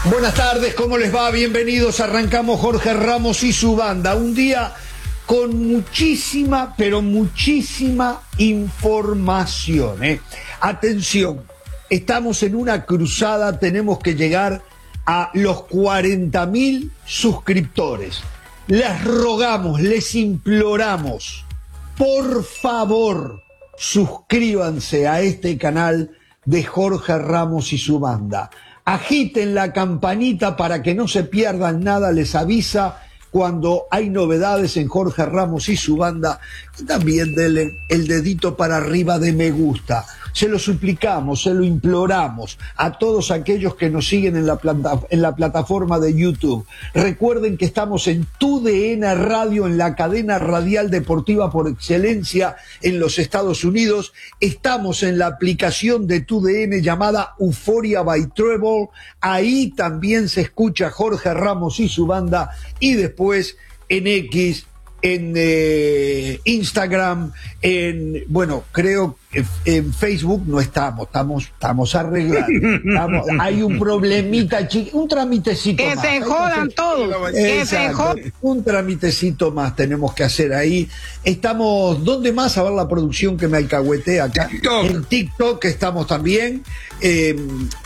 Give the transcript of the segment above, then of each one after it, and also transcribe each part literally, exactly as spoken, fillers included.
Buenas tardes, ¿cómo les va? Bienvenidos, arrancamos Jorge Ramos y su banda. Un día con muchísima, pero muchísima información, ¿eh? Atención, estamos en una cruzada, tenemos que llegar a los cuarenta mil suscriptores. Les rogamos, les imploramos, por favor, suscríbanse a este canal de Jorge Ramos y su banda. Agiten la campanita para que no se pierdan nada, les avisa cuando hay novedades en Jorge Ramos y su banda. Y también denle el dedito para arriba de me gusta. Se lo suplicamos, se lo imploramos a todos aquellos que nos siguen en la, plata, en la plataforma de YouTube. Recuerden que estamos en Tu D N Radio, en la cadena radial deportiva por excelencia en los Estados Unidos. Estamos en la aplicación de Tu D N llamada Euphoria by Treble. Ahí también se escucha Jorge Ramos y su banda. Y después en X, en eh, Instagram, en, bueno, creo que en Facebook no estamos, estamos, estamos arreglando. Estamos, hay un problemita, un tramitecito que más. Se jodan todos, que se jodan. Un tramitecito más tenemos que hacer ahí. Estamos, ¿dónde más? A ver la producción que me alcahuetea acá. TikTok. En TikTok estamos también. Eh,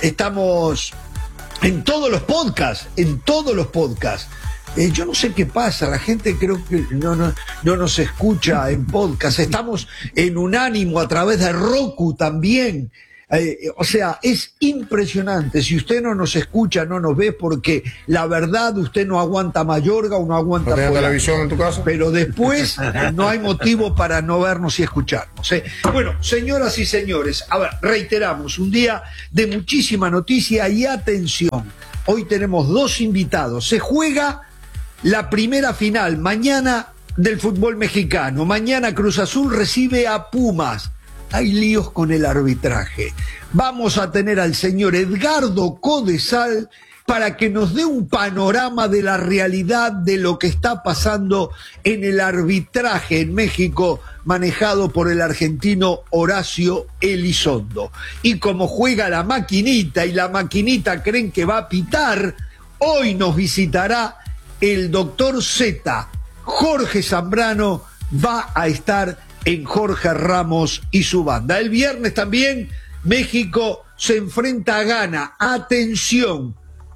estamos en todos los podcasts, en todos los podcasts. Eh, yo no sé qué pasa, la gente creo que no, no, no nos escucha en podcast. Estamos en Unánimo a través de Roku también. Eh, o sea, es impresionante. Si usted no nos escucha, no nos ve, porque la verdad usted no aguanta Mayorga o no aguanta ¿No tenés Polanco. televisión en tu casa? Pero después no hay motivo para no vernos y escucharnos, ¿eh? Bueno, señoras y señores, a ver, reiteramos, un día de muchísima noticia y atención. Hoy tenemos dos invitados. Se juega la primera final mañana del fútbol mexicano. Mañana Cruz Azul recibe a Pumas. Hay líos con el arbitraje. Vamos a tener al señor Edgardo Codesal para que nos dé un panorama de la realidad de lo que está pasando en el arbitraje en México, manejado por el argentino Horacio Elizondo. Y como juega la maquinita y la maquinita creen que va a pitar, hoy nos visitará el doctor Z. Jorge Zambrano va a estar en Jorge Ramos y su banda. El viernes también México se enfrenta a Ghana. Atención,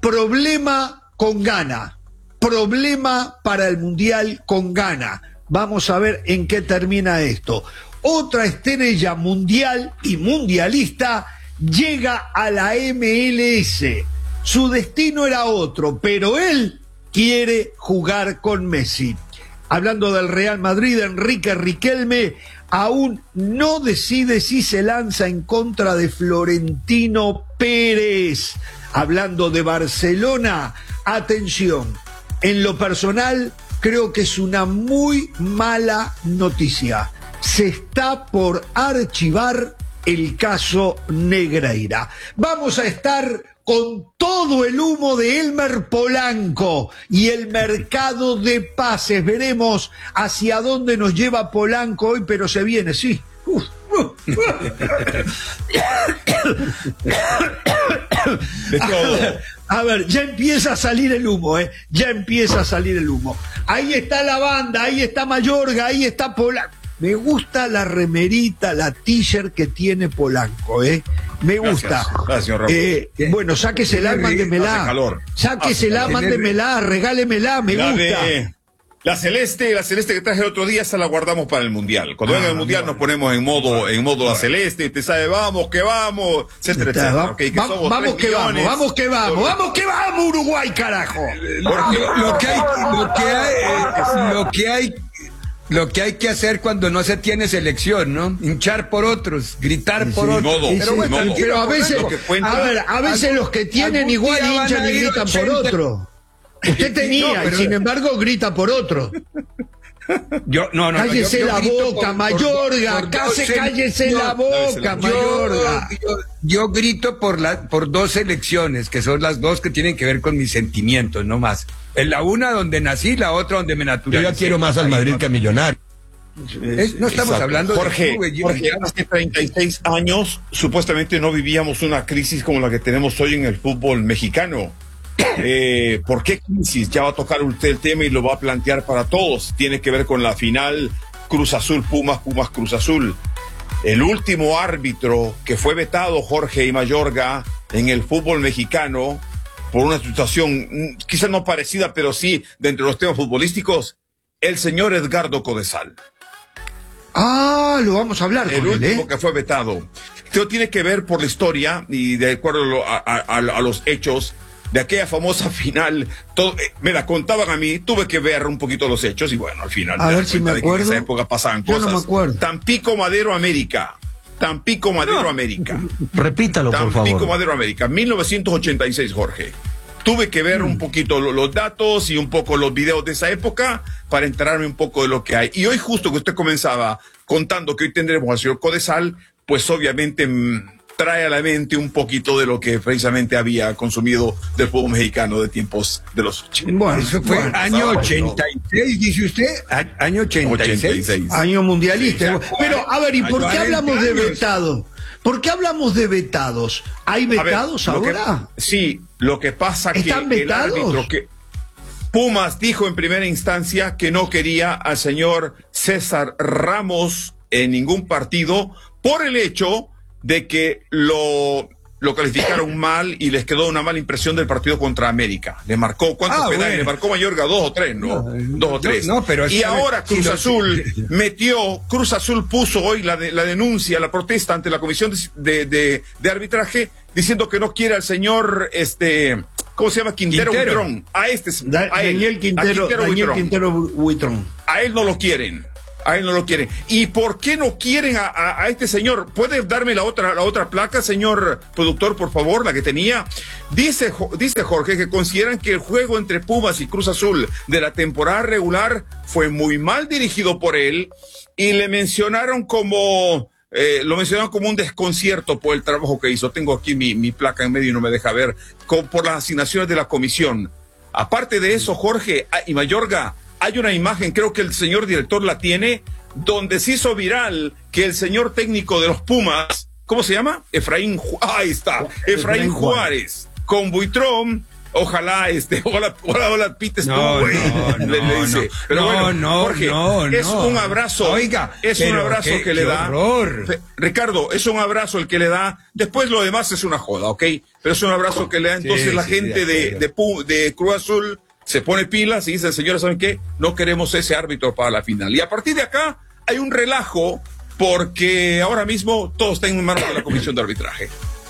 problema con Ghana. Problema para el Mundial con Ghana. Vamos a ver en qué termina esto. Otra estrella mundial y mundialista llega a la M L S. Su destino era otro, pero él quiere jugar con Messi. Hablando del Real Madrid, Enrique Riquelme aún no decide si se lanza en contra de Florentino Pérez. Hablando de Barcelona, atención, en lo personal creo que es una muy mala noticia. Se está por archivar el caso Negreira. Vamos a estar con todo el humo de Elmer Polanco y el mercado de pases. Veremos hacia dónde nos lleva Polanco hoy, pero se viene, sí. Uf, uf, uf. A ver, a ver, ya empieza a salir el humo, ¿eh? Ya empieza a salir el humo. Ahí está la banda, ahí está Mayorga, ahí está Polanco. Me gusta la remerita, la t-shirt que tiene Polanco, ¿eh? Me gusta. Gracias, gracias, Raúl. Eh, bueno, sáquesela, mándemela. Sáquesela, mándemela, regálemela, me la gusta. De, la celeste, la celeste que traje el otro día, esa la guardamos para el Mundial. Cuando ah, venga el Mundial bueno. nos ponemos en modo, en modo la celeste, usted sabe, vamos que vamos, etcétera, etcétera. Va, Okay, que va, somos vamos que millones. vamos, vamos que vamos, Porque... vamos que vamos, Uruguay, carajo. Porque lo que hay, lo que hay, eh, lo que hay Lo que hay que hacer cuando no se tiene selección, ¿no? Hinchar por otros, gritar por sí, otros. Modo, pero, bueno, modo. pero a veces, cuenta, a ver, a veces los que tienen igual hinchan y gritan por otro. Usted tenía, no, pero... y sin embargo grita por otro. Yo, no, no, cállese yo, yo la boca, por, Mayorga, por, por casi, cállese no, la boca, no, Mayorga. Yo, yo, yo grito por, la, por dos elecciones, que son las dos que tienen que ver con mis sentimientos, no más. En la una donde nací, la otra donde me naturalicé. Yo ya quiero más al Madrid que a Millonario. Es, no estamos Exacto. hablando Jorge, de Jorge, Jorge, hace treinta y seis años supuestamente no vivíamos una crisis como la que tenemos hoy en el fútbol mexicano. Eh, ¿Por qué crisis? Ya va a tocar usted el tema y lo va a plantear para todos. Tiene que ver con la final Cruz Azul, Pumas, Pumas, Cruz Azul. El último árbitro que fue vetado, Jorge y Mayorga, en el fútbol mexicano, por una situación quizás no parecida, pero sí dentro de los temas futbolísticos, el señor Edgardo Codesal. Ah, lo vamos a hablar el con él, último ¿eh? que fue vetado. Esto tiene que ver por la historia y de acuerdo a, a, a, a los hechos de aquella famosa final. Todo, eh, me la contaban a mí, tuve que ver un poquito los hechos y bueno, al final a ver si me acuerdo. En esa época pasaban Yo cosas. No me acuerdo. Tampico Madero América. Tampico Madero no. América. Repítalo, por favor. Tampico Madero América, mil novecientos ochenta y seis, Jorge. Tuve que ver mm. un poquito los datos y un poco los videos de esa época para enterarme un poco de lo que hay. Y hoy justo que usted comenzaba contando que hoy tendremos al señor Codesal, pues obviamente mmm, trae a la mente un poquito de lo que precisamente había consumido del fútbol mexicano de tiempos de los ochenta. Bueno, eso fue bueno, año ochenta y seis, dice usted, a, año ochenta y seis. ochenta y seis. Año mundialista. Sí, pero, a ver, ¿y por qué hablamos de vetados? ¿Por qué hablamos de vetados? ¿Hay vetados ver, ahora? Que, sí, lo que pasa es que vetados? el árbitro que Pumas dijo en primera instancia que no quería al señor César Ramos en ningún partido por el hecho de que lo, lo calificaron mal y les quedó una mala impresión del partido contra América. Le marcó, ¿cuántos ah, penales? Bueno. Le marcó Mayorga, dos o tres, ¿no? no dos o tres. No, pero y ahora Cruz si Azul lo... metió, Cruz Azul puso hoy la, de, la denuncia, la protesta ante la Comisión de, de, de, de Arbitraje, diciendo que no quiere al señor, este, ¿cómo se llama? Quintero, Quintero. Buitrón. A este, da, a él, Daniel Quintero, a Quintero, Daniel Buitrón. Quintero Buitrón. A él no lo quieren. A él no lo quieren. ¿Y por qué no quieren a, a, a este señor? ¿Puede darme la otra, la otra placa, señor productor, por favor, la que tenía? Dice, dice Jorge que consideran que el juego entre Pumas y Cruz Azul de la temporada regular fue muy mal dirigido por él y le mencionaron como, eh, lo mencionaron como un desconcierto por el trabajo que hizo. Tengo aquí mi, mi placa en medio y no me deja ver, con, por las asignaciones de la comisión. Aparte de eso, Jorge y Mayorga, hay una imagen, creo que el señor director la tiene, donde se hizo viral que el señor técnico de los Pumas, ¿cómo se llama? Efraín, ahí está, Efraín, Efraín Juárez, con Buitrón, ojalá, este, hola, hola, hola, pites no, tú, güey. No, no, le, le dice. no, pero no, bueno, no, Jorge, no, es no. un abrazo, oiga, es un abrazo qué, que le qué da. Horror. Ricardo, es un abrazo el que le da, después lo demás es una joda, ¿ok? Pero es un abrazo que le da, entonces sí, la sí, gente de, de, de, de Cruz Azul se pone pilas y dice, señores, ¿saben qué? No queremos ese árbitro para la final. Y a partir de acá hay un relajo porque ahora mismo todo está en manos de la Comisión de Arbitraje.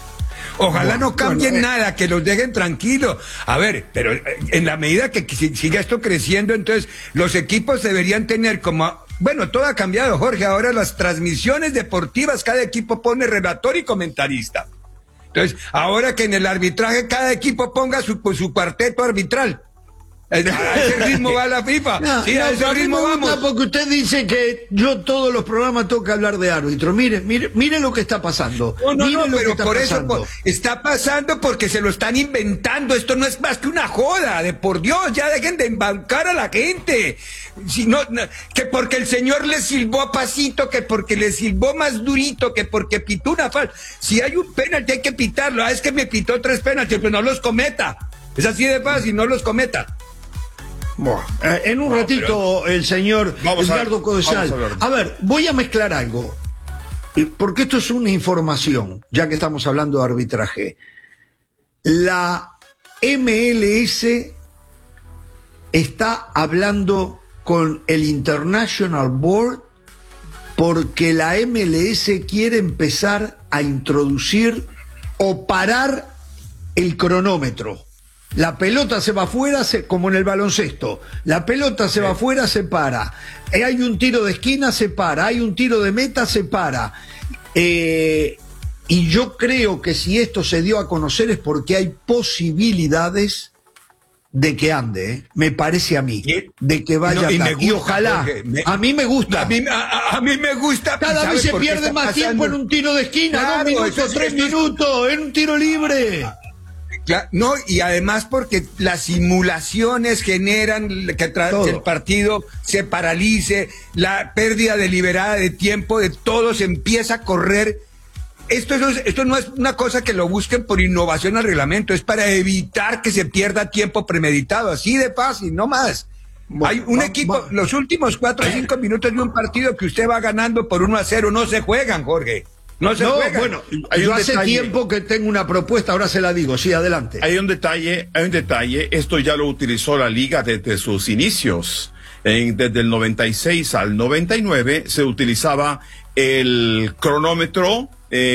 Ojalá no cambien bueno, eh. nada, que los dejen tranquilos. A ver, pero en la medida que siga esto creciendo, entonces los equipos deberían tener como... Bueno, todo ha cambiado, Jorge. Ahora las transmisiones deportivas, cada equipo pone relator y comentarista. Entonces, ahora que en el arbitraje cada equipo ponga su, su cuarteto arbitral. A ese ritmo va la FIFA. No, sí, no, a ese ritmo vamos. Porque usted dice que yo todos los programas tengo que hablar de árbitro. Mire, mire, mire lo que está pasando. No, no, mire no, lo pero que está por pasando. eso por, está pasando porque se lo están inventando. Esto no es más que una joda. De por Dios, ya dejen de embancar a la gente. Si no, no, que porque el señor le silbó a pasito, que porque le silbó más durito, que porque pitó una falta. Si hay un penalti hay que pitarlo. Ah, es que me pitó tres penaltis, pero no los cometa. Es así de fácil, no los cometa. Bueno, eh, en un no, ratito pero... el señor vamos Edgardo Codesal. A, a ver, voy a mezclar algo, porque esto es una información, ya que estamos hablando de arbitraje. La M L S está hablando con el International Board porque la M L S quiere empezar a introducir o parar el cronómetro. La pelota se va afuera, se, como en el baloncesto. La pelota se sí. va afuera, se para. Eh, hay un tiro de esquina, se para. Hay un tiro de meta, se para. Eh, y yo creo que si esto se dio a conocer es porque hay posibilidades de que ande, ¿eh? Me parece a mí, de que vaya no, y, a gusta, y ojalá, me, a mí me gusta. A mí, a, a mí me gusta. Cada vez se pierde más pasando? tiempo en un tiro de esquina, claro, dos minutos, tres es, minutos, en un tiro libre. No, y además porque las simulaciones generan que, que el partido se paralice, la pérdida deliberada de tiempo de todos empieza a correr esto, es, esto no es una cosa que lo busquen por innovación al reglamento, es para evitar que se pierda tiempo premeditado, así de fácil, no más. Bueno, Hay un va, equipo, va. los últimos cuatro o cinco minutos de un partido que usted va ganando por uno a cero, no se juegan, Jorge. No se no, juegan. Bueno, hay yo hace detalle. tiempo que tengo una propuesta, ahora se la digo, sí, adelante. Hay un detalle, hay un detalle, esto ya lo utilizó la liga desde sus inicios. En, desde el noventa y seis al noventa y nueve se utilizaba el cronómetro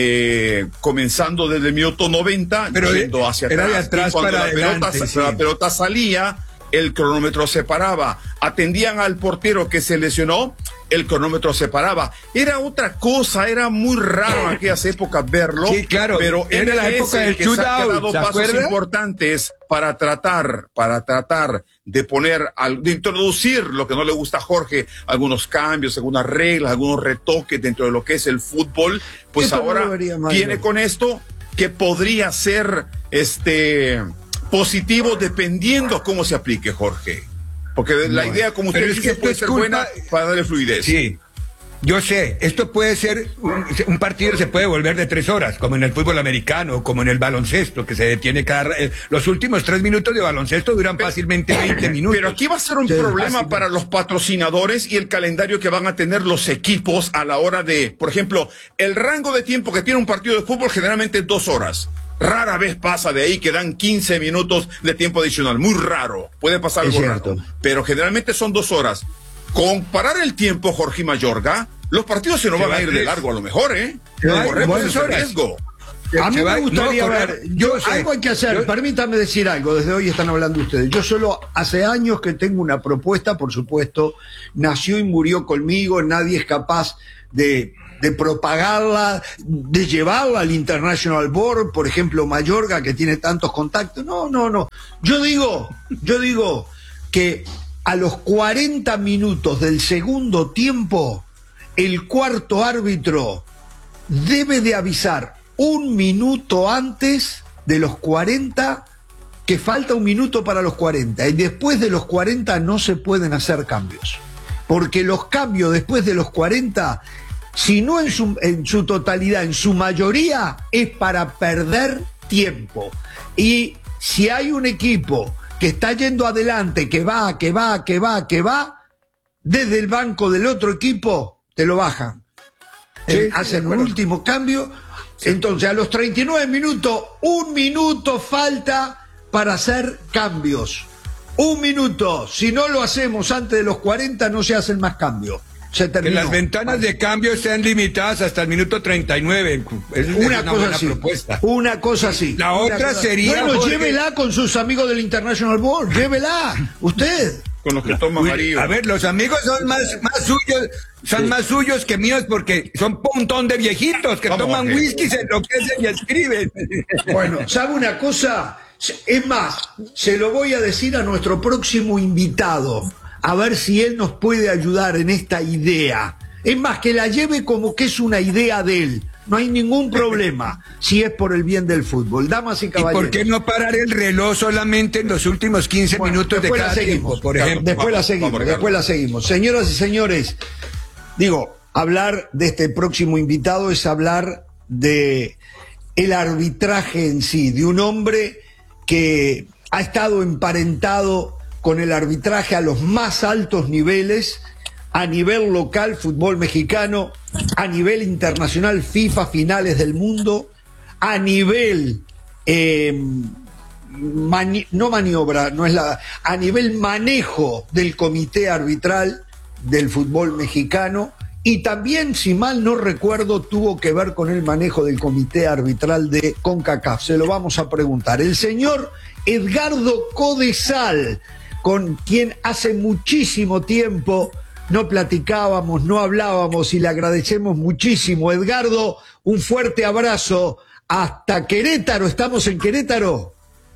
eh, comenzando desde el minuto noventa, pero yendo hacia era atrás. de atrás cuando para la, adelante, pelota, sí. la pelota salía, el cronómetro se paraba. Atendían al portero que se lesionó, el cronómetro se paraba. Era otra cosa, era muy raro en aquellas épocas verlo. Sí, claro. Pero era la época del que se ha dado pasos acuerda? importantes para tratar, para tratar de poner, de introducir lo que no le gusta a Jorge, algunos cambios, algunas reglas, algunos retoques dentro de lo que es el fútbol. Pues esto ahora no viene con esto que podría ser este positivo dependiendo cómo se aplique, Jorge. Porque no, la idea, como usted dice, puede ser culpa... buena para darle fluidez. Sí, yo sé, esto puede ser, un, un partido se puede volver de tres horas, como en el fútbol americano, como en el baloncesto, que se detiene cada... Eh, los últimos tres minutos de baloncesto duran pero, fácilmente veinte minutos. Pero aquí va a ser un sí, problema para los patrocinadores y el calendario que van a tener los equipos a la hora de, por ejemplo, el rango de tiempo que tiene un partido de fútbol generalmente es dos horas. Rara vez pasa de ahí que dan quince minutos de tiempo adicional. Muy raro. Puede pasar algo raro. Pero generalmente son dos horas. Comparar el tiempo, Jorge Mayorga, los partidos se nos van a ir de largo a lo mejor, ¿eh? Corremos ese riesgo. A mí me gustaría no, ver, yo, yo algo hay que hacer, yo, permítame decir algo, desde hoy están hablando ustedes. Yo solo hace años que tengo una propuesta, por supuesto, nació y murió conmigo, nadie es capaz de... de propagarla, de llevarla al International Board, por ejemplo, Mayorga, que tiene tantos contactos. No, no, no. Yo digo, yo digo que a los cuarenta minutos del segundo tiempo, el cuarto árbitro debe de avisar un minuto antes de los cuarenta que falta un minuto para los cuarenta. Y después de los cuarenta no se pueden hacer cambios. Porque los cambios después de los cuarenta... si no en su, en su totalidad, en su mayoría, es para perder tiempo. Y si hay un equipo que está yendo adelante, que va, que va, que va, que va, desde el banco del otro equipo, te lo bajan. Sí, eh, hacen un último cambio. Sí. Entonces, a los treinta y nueve minutos, un minuto falta para hacer cambios. Un minuto. Si no lo hacemos antes de los cuarenta, no se hacen más cambios. Se terminó. Que las ventanas de cambio sean limitadas hasta el minuto treinta y nueve. Es una, una cosa buena así. propuesta. Una cosa así. La una otra cosa... sería. Bueno, Jorge... llévela con sus amigos del International Board. Llévela. Usted. Con los que toman amarillo. A ver, los amigos son más, más suyos, son sí. más suyos que míos porque son un montón de viejitos que Vamos, toman Jorge. whisky, se enloquecen y escriben. Bueno, ¿sabe una cosa? Es más, se lo voy a decir a nuestro próximo invitado, a ver si él nos puede ayudar en esta idea. Es más, que la lleve como que es una idea de él. No hay ningún problema si es por el bien del fútbol. Damas y caballeros. ¿Y por qué no parar el reloj solamente en los últimos quince bueno, minutos de cada tiempo, por ejemplo? Después vamos, la seguimos, vamos, después la seguimos. Señoras y señores, digo, hablar de este próximo invitado es hablar de el arbitraje en sí, de un hombre que ha estado emparentado con el arbitraje a los más altos niveles, a nivel local, fútbol mexicano, a nivel internacional, FIFA, finales del mundo, a nivel, eh, mani- no maniobra, no es la, a nivel manejo del comité arbitral del fútbol mexicano, y también, si mal no recuerdo, tuvo que ver con el manejo del comité arbitral de CONCACAF. Se lo vamos a preguntar. El señor Edgardo Codesal, con quien hace muchísimo tiempo no platicábamos, no hablábamos y le agradecemos muchísimo. Edgardo, un fuerte abrazo hasta Querétaro. ¿Estamos en Querétaro?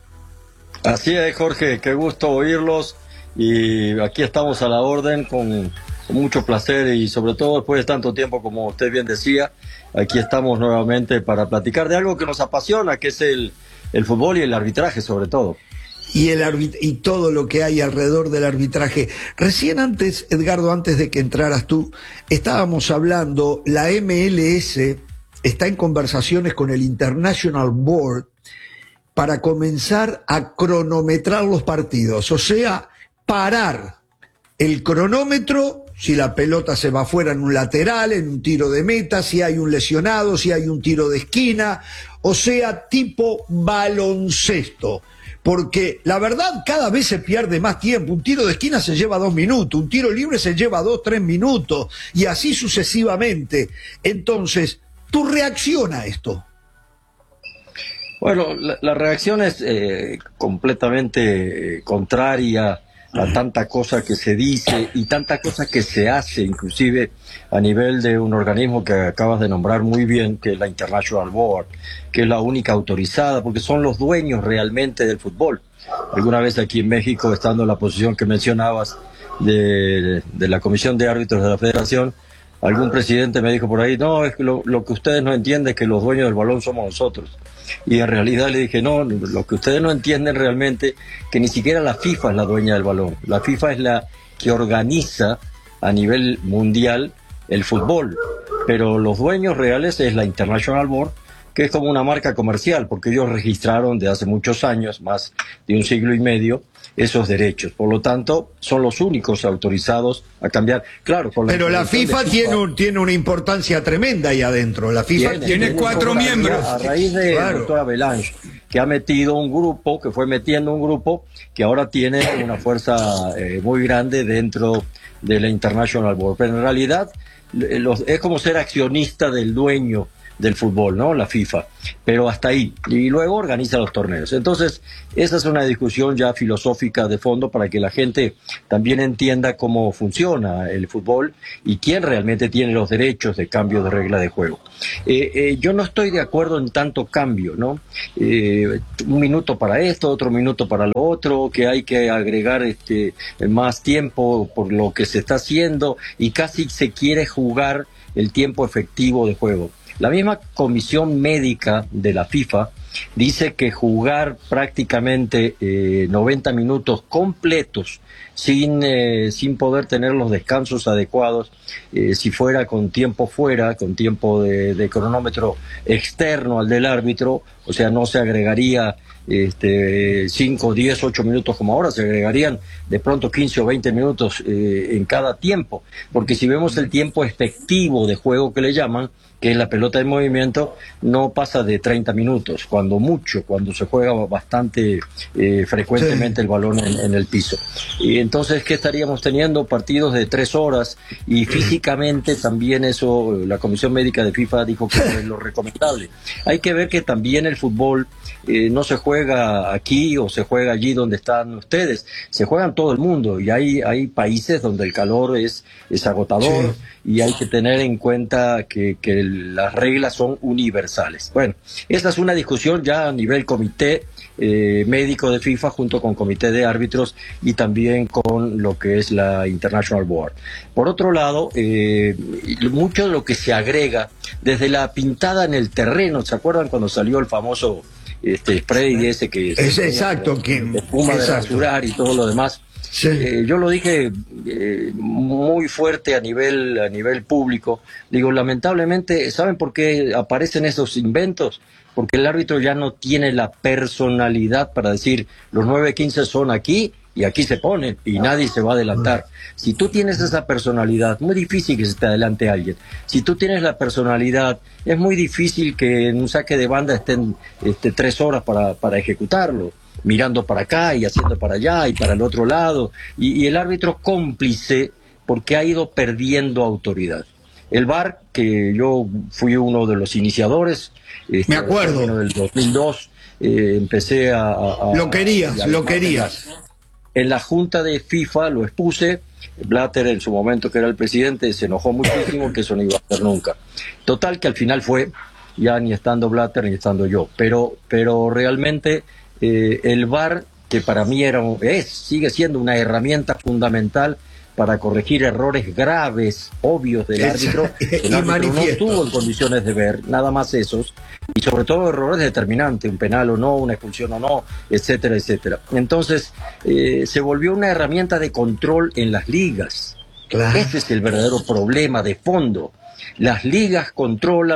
Así es, Jorge, qué gusto oírlos y aquí estamos a la orden con, con mucho placer y sobre todo después de tanto tiempo, como usted bien decía, aquí estamos nuevamente para platicar de algo que nos apasiona, que es el, el fútbol y el arbitraje sobre todo. Y, el arbit- y todo lo que hay alrededor del arbitraje. Recién antes, Edgardo, antes de que entraras tú, estábamos hablando, la M L S está en conversaciones con el International Board para comenzar a cronometrar los partidos, o sea, parar el cronómetro si la pelota se va fuera en un lateral, en un tiro de meta, si hay un lesionado, si hay un tiro de esquina, o sea, tipo baloncesto. Porque la verdad cada vez se pierde más tiempo. Un tiro de esquina se lleva dos minutos, un tiro libre se lleva dos, tres minutos, y así sucesivamente. Entonces, ¿tu reacción a esto? Bueno, la, la reacción es eh, completamente eh, contraria a tanta cosa que se dice y tanta cosa que se hace, inclusive a nivel de un organismo que acabas de nombrar muy bien, que es la International Board, que es la única autorizada, porque son los dueños realmente del fútbol. Alguna vez aquí en México, estando en la posición que mencionabas de, de la Comisión de Árbitros de la Federación, algún presidente me dijo por ahí, no, es que lo, lo que ustedes no entienden es que los dueños del balón somos nosotros. Y en realidad le dije, no, lo que ustedes no entienden realmente, que ni siquiera la FIFA es la dueña del balón. La FIFA es la que organiza a nivel mundial el fútbol. Pero los dueños reales es la International Board, que es como una marca comercial, porque ellos registraron de hace muchos años, más de un siglo y medio, esos derechos. Por lo tanto, son los únicos autorizados a cambiar. Claro, con la Pero la FIFA, FIFA tiene, un, tiene una importancia tremenda ahí adentro. La FIFA tiene, tiene, tiene cuatro miembros. A raíz de claro. la doctora Belange, que ha metido un grupo, que fue metiendo un grupo, que ahora tiene una fuerza eh, muy grande dentro de la International Board. Pero en realidad los, es como ser accionista del dueño del fútbol, ¿no? La FIFA, pero hasta ahí, y luego organiza los torneos. Entonces, esa es una discusión ya filosófica de fondo para que la gente también entienda cómo funciona el fútbol y quién realmente tiene los derechos de cambio de regla de juego. Eh, eh, yo no estoy de acuerdo en tanto cambio, ¿no? Eh, un minuto para esto, otro minuto para lo otro, que hay que agregar este más tiempo por lo que se está haciendo y casi se quiere jugar el tiempo efectivo de juego. La misma comisión médica de la FIFA dice que jugar prácticamente eh, noventa minutos completos sin, eh, sin poder tener los descansos adecuados, eh, si fuera con tiempo fuera, con tiempo de, de cronómetro externo al del árbitro, o sea, no se agregaría este, cinco, diez, ocho minutos como ahora, se agregarían de pronto quince o veinte minutos eh, en cada tiempo, porque si vemos el tiempo efectivo de juego que le llaman, que es la pelota en movimiento, no pasa de treinta minutos, cuando mucho, cuando se juega bastante eh, frecuentemente sí. el balón en, en el piso. Y entonces, ¿qué estaríamos teniendo? Partidos de tres horas, y físicamente también eso, la Comisión Médica de FIFA dijo que es lo recomendable. Hay que ver que también el fútbol eh, no se juega aquí o se juega allí donde están ustedes, se juega en todo el mundo, y hay, hay países donde el calor es, es agotador, sí. y hay que tener en cuenta que, que el las reglas son universales. Bueno, esta es una discusión ya a nivel comité eh, médico de FIFA junto con comité de árbitros y también con lo que es la International Board. Por otro lado, eh, mucho de lo que se agrega desde la pintada en el terreno, ¿se acuerdan cuando salió el famoso este spray ese que es exacto, que espuma de rasurar y todo lo demás? Sí. Eh, yo lo dije eh, muy fuerte a nivel a nivel público. Digo, lamentablemente, ¿saben por qué aparecen esos inventos? Porque el árbitro ya no tiene la personalidad para decir los nueve quince son aquí y aquí se ponen y nadie se va a adelantar. Si tú tienes esa personalidad, muy difícil que se te adelante alguien. Si tú tienes la personalidad, es muy difícil que en un saque de banda estén este, tres horas para, para ejecutarlo, mirando para acá y haciendo para allá y para el otro lado, y, y el árbitro cómplice porque ha ido perdiendo autoridad. El V A R, que yo fui uno de los iniciadores, este, me acuerdo, en el dos mil dos, eh, empecé a, a, a... Lo querías, a, lo querías. En la junta de FIFA lo expuse, Blatter en su momento, que era el presidente, se enojó muchísimo que eso no iba a hacer nunca. Total que al final fue, ya ni estando Blatter ni estando yo, pero, pero realmente... Eh, el V A R, que para mí era, es, sigue siendo una herramienta fundamental para corregir errores graves, obvios del árbitro, el árbitro no estuvo en condiciones de ver, nada más esos, y sobre todo errores determinantes, un penal o no, una expulsión o no, etcétera, etcétera. Entonces, eh, se volvió una herramienta de control en las ligas. Claro. Ese es el verdadero problema de fondo. Las ligas controlan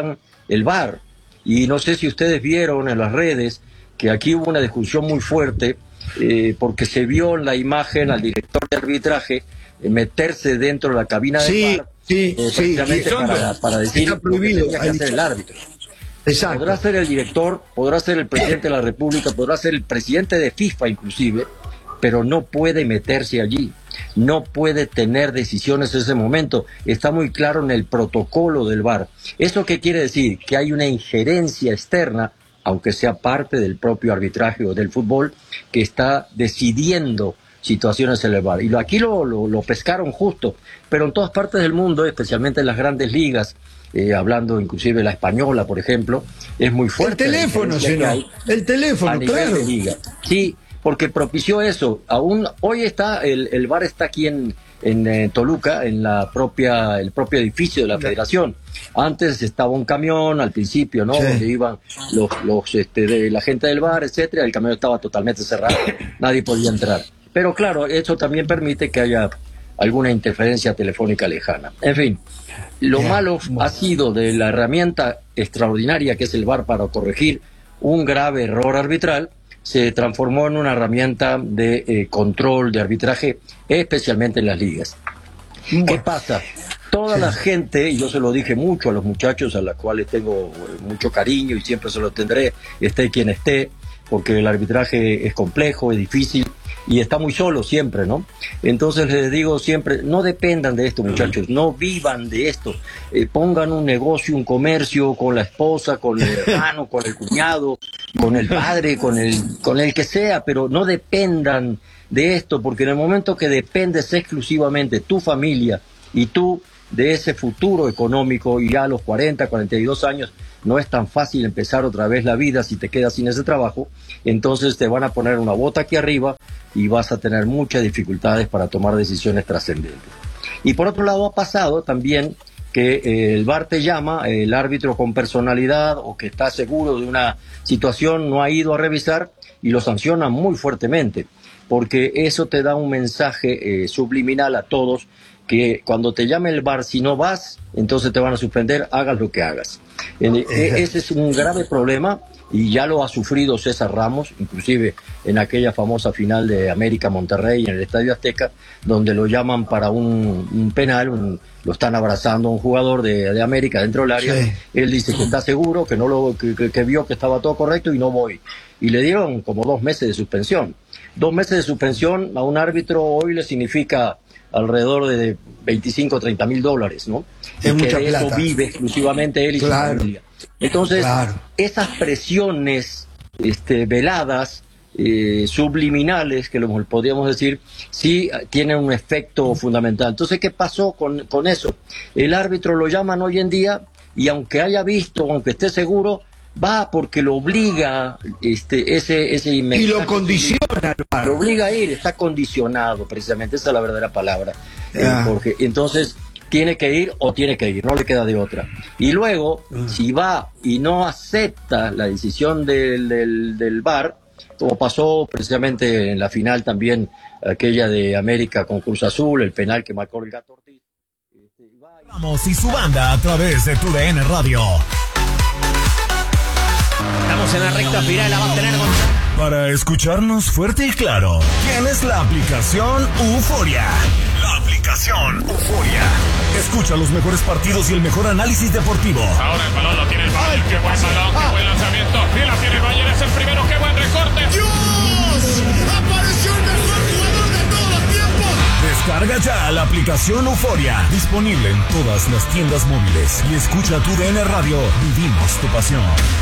el V A R. Y no sé si ustedes vieron en las redes que aquí hubo una discusión muy fuerte eh, porque se vio en la imagen al director de arbitraje eh, meterse dentro de la cabina del Sí, V A R, sí, eh, sí, precisamente sí. para, para decir Está prohibido. lo que tenía que hacer el árbitro. Exacto. Podrá ser el director, podrá ser el presidente de la República, podrá ser el presidente de FIFA inclusive, pero no puede meterse allí, no puede tener decisiones en ese momento. Está muy claro en el protocolo del V A R. ¿Eso qué quiere decir? Que hay una injerencia externa, aunque sea parte del propio arbitraje o del fútbol, que está decidiendo situaciones en el V A R. Y aquí lo, lo, lo pescaron justo, pero en todas partes del mundo, especialmente en las grandes ligas, Eh, hablando inclusive la española, por ejemplo, es muy fuerte. El teléfono, señor. El teléfono, a nivel claro. de liga. Sí, porque propició eso. Aún hoy está, el, el V A R está aquí en, en eh, Toluca, en la propia, el propio edificio de la Federación. Antes estaba un camión al principio, ¿no? Sí. Donde iban los, los este, de la gente del V A R, etcétera. El camión estaba totalmente cerrado, nadie podía entrar. Pero claro, eso también permite que haya alguna interferencia telefónica lejana. En fin, lo Bien, malo bueno. ha sido de la herramienta extraordinaria que es el V A R para corregir un grave error arbitral, se transformó en una herramienta de eh, control de arbitraje, especialmente en las ligas. ¿Qué Bueno. pasa? Toda la gente, y yo se lo dije mucho a los muchachos a los cuales tengo eh, mucho cariño y siempre se lo tendré, esté quien esté, porque el arbitraje es complejo, es difícil y está muy solo siempre, ¿no? Entonces les digo siempre, no dependan de esto, muchachos, no vivan de esto, eh, pongan un negocio, un comercio con la esposa, con el hermano, con el cuñado, con el padre, con el, con el que sea, pero no dependan de esto, porque en el momento que dependes exclusivamente tu familia y tú de ese futuro económico, y ya a los cuarenta, cuarenta y dos años no es tan fácil empezar otra vez la vida si te quedas sin ese trabajo, entonces te van a poner una bota aquí arriba y vas a tener muchas dificultades para tomar decisiones trascendentes. Y por otro lado ha pasado también que eh, el V A R te llama, el árbitro con personalidad o que está seguro de una situación no ha ido a revisar y lo sanciona muy fuertemente, porque eso te da un mensaje eh, subliminal a todos que cuando te llame el V A R, si no vas, entonces te van a suspender, hagas lo que hagas. En, eh, ese es un grave problema y ya lo ha sufrido César Ramos, inclusive en aquella famosa final de América Monterrey en el Estadio Azteca, donde lo llaman para un, un penal, un, lo están abrazando a un jugador de, de América dentro del área, sí. Él dice que está seguro, que, no lo, que, que, que vio que estaba todo correcto y no voy. Y le dieron como dos meses de suspensión. Dos meses de suspensión a un árbitro hoy le significa alrededor de veinticinco, treinta mil dólares, ¿no? Es y mucha que de plata. eso vive exclusivamente él y Claro. su familia. Entonces, Claro. esas presiones este, veladas, eh, subliminales, que lo podríamos decir, sí tienen un efecto fundamental. Entonces, ¿qué pasó con, con eso? El árbitro lo llaman hoy en día y aunque haya visto, aunque esté seguro, va porque lo obliga este, ese, ese Y mensaje lo condiciona, hermano. lo obliga a ir, está condicionado, precisamente, esa es la verdadera palabra, eh, Ah. Jorge. Entonces, tiene que ir o tiene que ir, no le queda de otra. Y luego, si va y no acepta la decisión del, del, del V A R, como pasó precisamente en la final también, aquella de América con Cruz Azul, el penal que marcó el Gato Ortiz. Vamos y su banda a través de tu D N Radio. Estamos en la recta final, la va a tener con... Para escucharnos fuerte y claro, tienes la aplicación Euforia. La aplicación Euforia. Escucha los mejores partidos y el mejor análisis deportivo. Ahora el balón lo tiene el Bayern. Qué buen balón, qué buen lanzamiento. Y la tiene el Bayern, es el primero, qué buen recorte. ¡Dios! ¡Apareció el mejor jugador de todos los tiempos! Descarga ya la aplicación Euforia. Disponible en todas las tiendas móviles. Y escucha tu D N Radio. Vivimos tu pasión.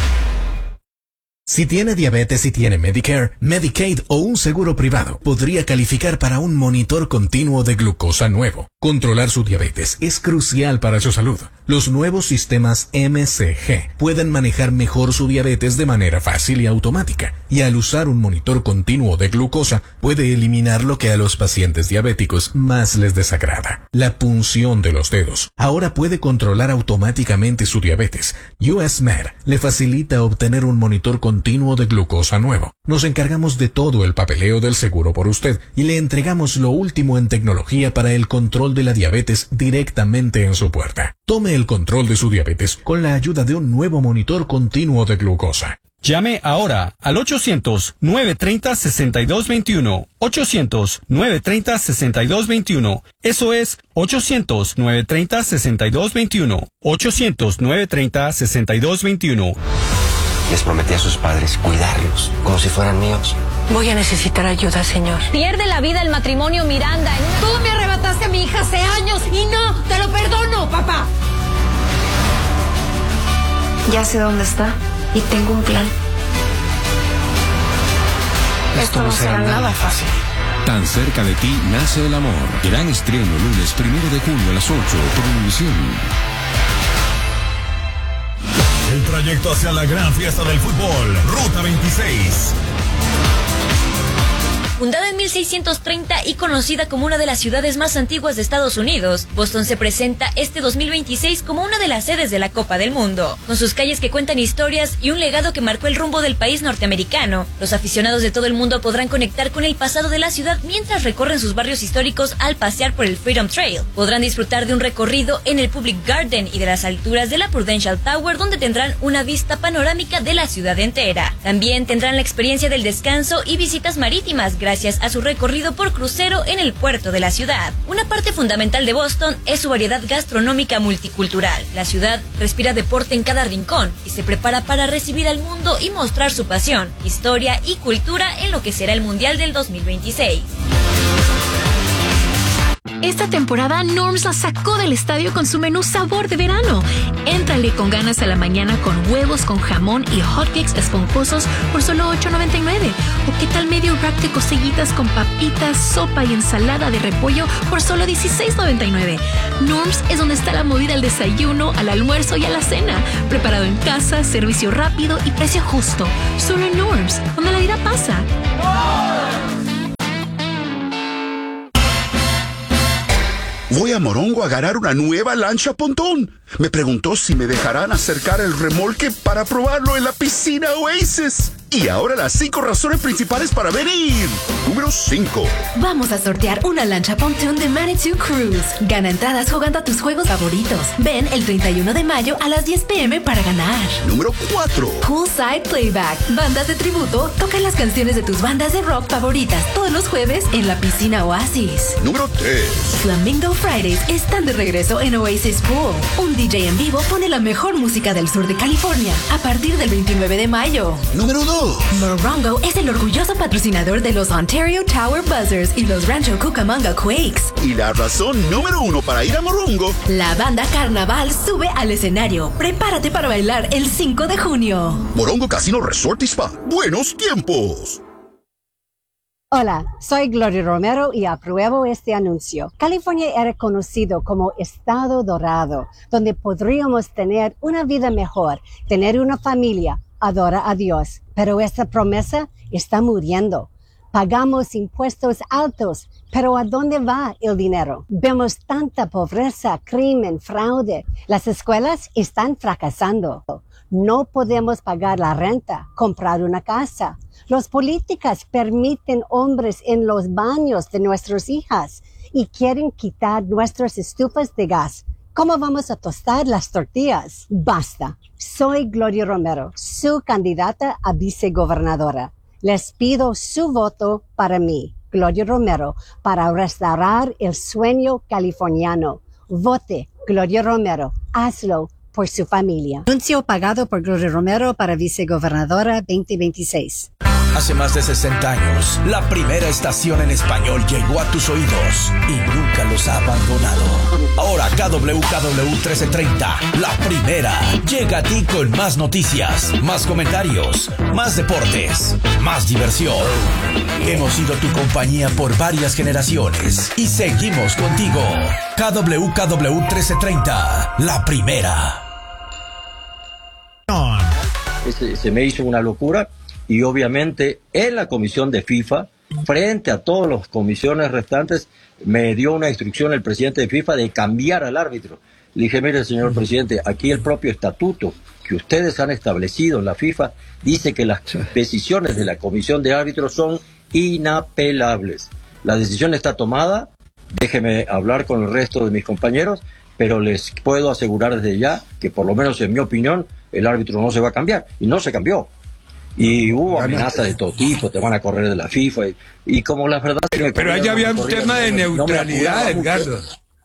Si tiene diabetes y tiene Medicare, Medicaid o un seguro privado, podría calificar para un monitor continuo de glucosa nuevo. Controlar su diabetes es crucial para su salud. Los nuevos sistemas M C G pueden manejar mejor su diabetes de manera fácil y automática, y al usar un monitor continuo de glucosa, puede eliminar lo que a los pacientes diabéticos más les desagrada: la punción de los dedos. Ahora puede controlar automáticamente su diabetes. U S Med le facilita obtener un monitor continuo continuo de glucosa nuevo. Nos encargamos de todo el papeleo del seguro por usted y le entregamos lo último en tecnología para el control de la diabetes directamente en su puerta. Tome el control de su diabetes con la ayuda de un nuevo monitor continuo de glucosa. Llame ahora al ochocientos, nueve treinta, sesenta y dos veintiuno. ochocientos, nueve treinta, sesenta y dos veintiuno. Eso es ochocientos, nueve treinta, sesenta y dos veintiuno. ochocientos, nueve treinta, sesenta y dos veintiuno. Les prometí a sus padres cuidarlos como si fueran míos. Voy a necesitar ayuda, señor. Pierde la vida el matrimonio Miranda. Tú me arrebataste a mi hija hace años y no te lo perdono, papá. Ya sé dónde está y tengo un plan. Esto no será nada fácil. Tan cerca de ti nace el amor. Gran estreno lunes primero de junio a las ocho por Univisión. El trayecto hacia la gran fiesta del fútbol, Ruta veintiséis. Fundada en mil seiscientos treinta y conocida como una de las ciudades más antiguas de Estados Unidos, Boston se presenta este dos mil veintiséis como una de las sedes de la Copa del Mundo. Con sus calles que cuentan historias y un legado que marcó el rumbo del país norteamericano, los aficionados de todo el mundo podrán conectar con el pasado de la ciudad mientras recorren sus barrios históricos al pasear por el Freedom Trail. Podrán disfrutar de un recorrido en el Public Garden y de las alturas de la Prudential Tower, donde tendrán una vista panorámica de la ciudad entera. También tendrán la experiencia del descanso y visitas marítimas gracias a su recorrido por crucero en el puerto de la ciudad. Una parte fundamental de Boston es su variedad gastronómica multicultural. La ciudad respira deporte en cada rincón y se prepara para recibir al mundo y mostrar su pasión, historia y cultura en lo que será el Mundial del dos mil veintiséis. Esta temporada Norms la sacó del estadio con su menú sabor de verano. Éntrale con ganas a la mañana con huevos con jamón y hotcakes esponjosos por solo ocho noventa y nueve. ¿O qué tal medio rack de costillitas con papitas, sopa y ensalada de repollo por solo dieciséis noventa y nueve? Norms es donde está la movida al desayuno, al almuerzo y a la cena. Preparado en casa, servicio rápido y precio justo. Solo en Norms, donde la vida pasa. Voy a Morongo a ganar una nueva lancha pontón. Me preguntó si me dejarán acercar el remolque para probarlo en la piscina Oasis. Y ahora las cinco razones principales para venir. Número cinco. Vamos a sortear una lancha pontoon de Manitou Cruise. Gana entradas jugando a tus juegos favoritos. Ven el treinta y uno de mayo a las diez pe eme para ganar. Número cuatro. Poolside Playback. Bandas de tributo tocan las canciones de tus bandas de rock favoritas todos los jueves en la piscina Oasis. Número tres. Flamingo Fridays están de regreso en Oasis Pool. Un D J en vivo pone la mejor música del sur de California a partir del veintinueve de mayo. Número dos. Morongo es el orgulloso patrocinador de los Ontario Tower Buzzers y los Rancho Cucamonga Quakes. Y la razón número uno para ir a Morongo. La banda Carnaval sube al escenario. Prepárate para bailar el cinco de junio. Morongo Casino Resort y Spa. Buenos tiempos. Hola, soy Gloria Romero y apruebo este anuncio. California era conocido como Estado Dorado, donde podríamos tener una vida mejor, tener una familia, adora a Dios. Pero esta promesa está muriendo. Pagamos impuestos altos, pero ¿a dónde va el dinero? Vemos tanta pobreza, crimen, fraude. Las escuelas están fracasando. No podemos pagar la renta, comprar una casa. Los políticos permiten hombres en los baños de nuestras hijas y quieren quitar nuestras estufas de gas. ¿Cómo vamos a tostar las tortillas? Basta. Soy Gloria Romero, su candidata a vicegobernadora. Les pido su voto para mí, Gloria Romero, para restaurar el sueño californiano. Vote, Gloria Romero. Hazlo por su familia. Anuncio pagado por Gloria Romero para vicegobernadora veinte veintiséis. Hace más de sesenta años, la primera estación en español llegó a tus oídos y nunca los ha abandonado. Ahora K W K W trece treinta, la primera, llega a ti con más noticias, más comentarios, más deportes, más diversión. Hemos sido tu compañía por varias generaciones y seguimos contigo. K W K W trece treinta, la primera. Se, se me hizo una locura. Y obviamente en la comisión de FIFA, frente a todas las comisiones restantes, me dio una instrucción el presidente de FIFA de cambiar al árbitro. Le dije, mire, señor presidente, aquí el propio estatuto que ustedes han establecido en la FIFA dice que las decisiones de la comisión de árbitros son inapelables. La decisión está tomada, déjeme hablar con el resto de mis compañeros, pero les puedo asegurar desde ya que por lo menos en mi opinión el árbitro no se va a cambiar, y no se cambió. Y hubo amenazas de todo tipo, te van a correr de la FIFA, y, y como la verdad... Pero, pero ahí había un tema de neutralidad, Edgardo.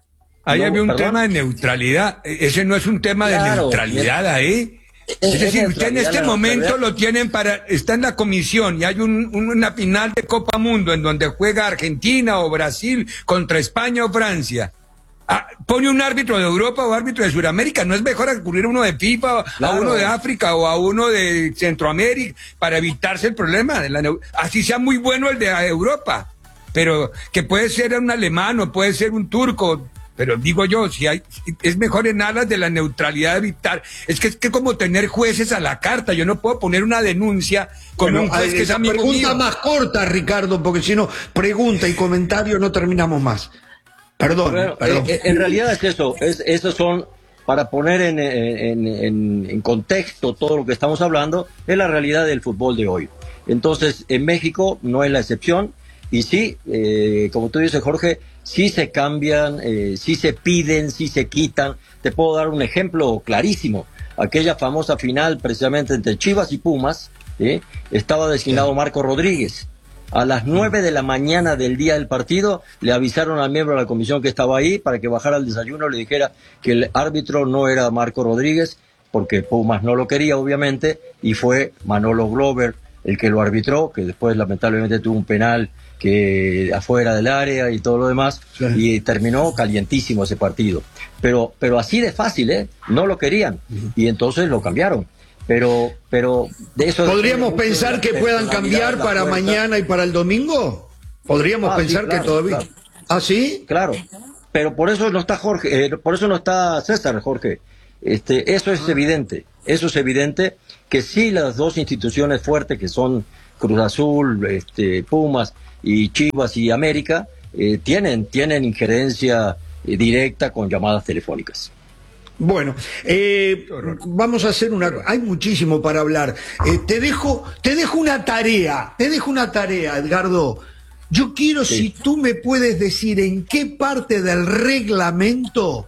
Ahí había un tema de neutralidad. Ese no es un tema de neutralidad ahí. Es decir, usted en este momento lo tienen para, está en la comisión y hay un, una final de Copa Mundo en donde juega Argentina o Brasil contra España o Francia. Ah, pone un árbitro de Europa o árbitro de Sudamérica, ¿no es mejor recurrir a uno de FIFA, claro, a uno de África o a uno de Centroamérica para evitarse el problema? De la, así sea muy bueno el de Europa, pero que puede ser un alemán o puede ser un turco. Pero digo yo, si hay, es mejor en alas de la neutralidad evitar. Es que es que como tener jueces a la carta. Yo no puedo poner una denuncia con bueno, un juez que es amigo mío. Pregunta más corta, Ricardo, porque si no, pregunta y comentario no terminamos más. Perdón. Bueno, perdón. Eh, en realidad es eso. Es, esos son, para poner en, en, en, en contexto todo lo que estamos hablando, es la realidad del fútbol de hoy. Entonces, en México no es la excepción. Y sí, eh, como tú dices, Jorge, sí se cambian, eh, sí se piden, sí se quitan. Te puedo dar un ejemplo clarísimo. Aquella famosa final precisamente entre Chivas y Pumas, ¿sí? Estaba designado Marco Rodríguez. A las nueve de la mañana del día del partido le avisaron al miembro de la comisión que estaba ahí para que bajara al desayuno, le dijera que el árbitro no era Marco Rodríguez, porque Pumas no lo quería obviamente, y fue Manolo Glover el que lo arbitró, que después lamentablemente tuvo un penal que afuera del área y todo lo demás, sí. Y terminó calientísimo ese partido. Pero, pero así de fácil, ¿eh? No lo querían, uh-huh. Y entonces lo cambiaron. Pero, pero de eso... ¿Podríamos pensar que puedan cambiar para fuerza. Mañana y para el domingo? ¿Podríamos ah, pensar sí, claro, que todavía...? Claro. ¿Ah, sí? Claro, pero por eso no está Jorge, eh, por eso no está César, Jorge. Este, eso es ah. evidente, eso es evidente que sí las dos instituciones fuertes que son Cruz Azul, este, Pumas y Chivas y América, eh, tienen, tienen injerencia eh, directa con llamadas telefónicas. Bueno, eh, vamos a hacer una... Hay muchísimo para hablar. Eh, te dejo, te dejo una tarea, te dejo una tarea, Edgardo. Yo quiero, sí. Si tú me puedes decir en qué parte del reglamento,